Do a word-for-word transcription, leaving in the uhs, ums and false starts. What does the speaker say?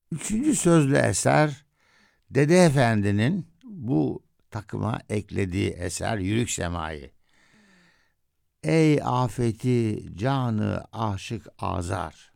Üçüncü sözlü eser Dede Efendi'nin bu takıma eklediği eser Yürük Semai. Ey afeti canı aşık azar,